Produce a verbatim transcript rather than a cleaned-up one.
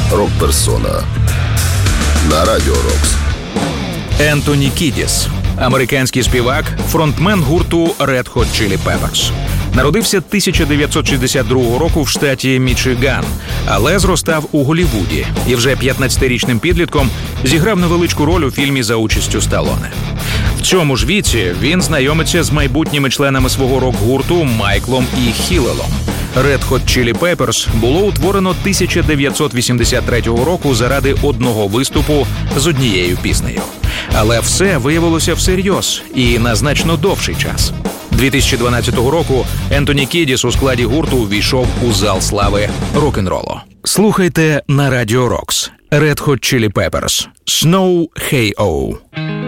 Рок-персона на Радіо Рокс. Ентоні Кідіс – американський співак, фронтмен гурту Red Hot Chili Peppers. Народився тисяча дев'ятсот шістдесят другого року в штаті Мічиган, але зростав у Голлівуді і вже п'ятнадцятирічним підлітком зіграв невеличку роль у фільмі за участю Сталлоне. В цьому ж віці він знайомиться з майбутніми членами свого рок-гурту Майклом і Хілелом. Red Hot Chili Peppers було утворено тисяча дев'ятсот вісімдесят третього року заради одного виступу з однією піснею. Але все виявилося всерйоз і на значно довший час. дві тисячі дванадцятого року Ентоні Кідіс у складі гурту увійшов у зал слави рок-н-ролу. Слухайте на Радіо Рокс. Red Hot Chili Peppers. Snow Hey-O.